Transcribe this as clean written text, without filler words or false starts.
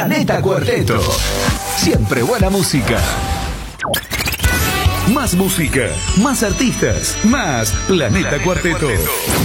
Planeta Cuarteto. Siempre buena música. Más música, más artistas, más Planeta Cuarteto.